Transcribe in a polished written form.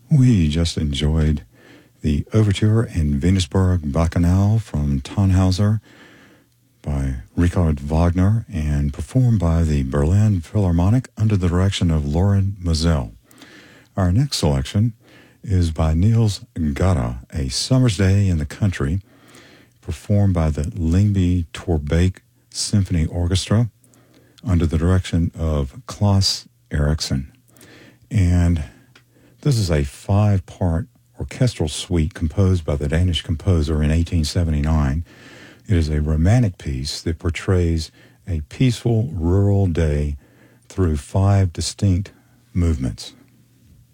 We just enjoyed the Overture in Venusberg Bacchanal from Tannhauser by Richard Wagner and performed by the Berlin Philharmonic under the direction of Lorin Maazel. Our next selection is by Niels Gade, A Summer's Day in the Country, performed by the Lyngby Torbæk Symphony Orchestra under the direction of Claes Eriksson. And this is a 5-part orchestral suite composed by the Danish composer in 1879. It is a romantic piece that portrays a peaceful rural day through 5 distinct movements.